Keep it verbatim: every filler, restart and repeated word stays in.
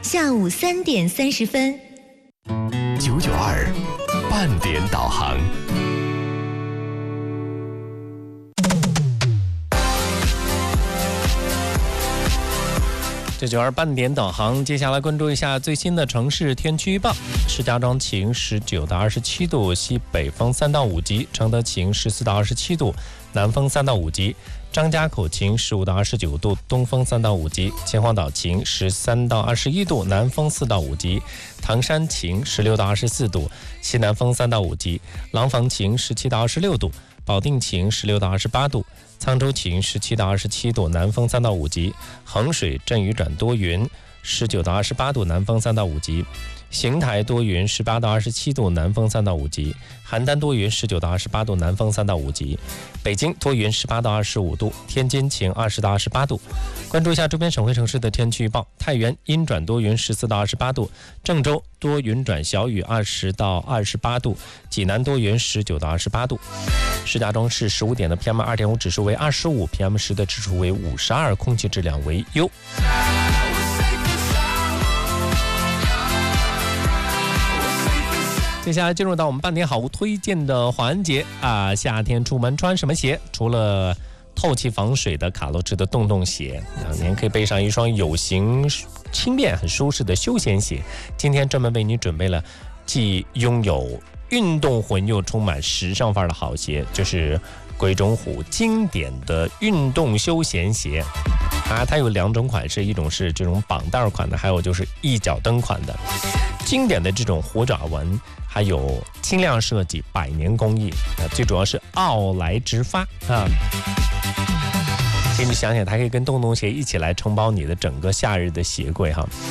下午三点三十分。 九九二半点导航。 九九二半点导航，接下来关注一下最新的城市天气预报。石家庄晴十九到二十七度，西北风三到五级；承德晴十四到二十七度，南风三到五级；张家口晴十五到二十九度，东风三到五级；秦皇岛晴十三到二十一度，南风四到五级；唐山晴十六到二十四度，西南风三到五级；廊坊晴十七到二十六度，保定晴十六到二十八度，沧州晴十七到二十七度，南风三到五级；衡水阵雨转多云，十九到二十八度，南风三到五级；邢台多云，十八到二十七度，南风三到五级；邯郸多云，十九到二十八度，南风三到五级；北京多云，十八到二十五度，天津晴，二十到二十八度。关注一下周边省会城市的天气预报：太原阴转多云，十四到二十八度；郑州多云转小雨，二十到二十八度；济南多云，十九到二十八度。石家庄市十五点的 P M 二点五 指数为二十五 ，P M 十的指数为五十二，空气质量为优。接下来进入到我们半点好物推荐的环节啊，夏天出门穿什么鞋？除了透气防水的卡洛驰的洞洞鞋，啊，您可以背上一双有型、轻便、很舒适的休闲鞋。今天专门为你准备了既拥有运动魂又充满时尚范儿的好鞋，就是鬼冢虎经典的运动休闲鞋啊，它有两种款式，一种是这种绑带款的，还有就是一脚蹬款的。经典的这种虎爪纹，还有轻量设计、百年工艺，啊，最主要是奥莱直发啊。其实你想想，它可以跟洞洞鞋一起来承包你的整个夏日的鞋柜哈。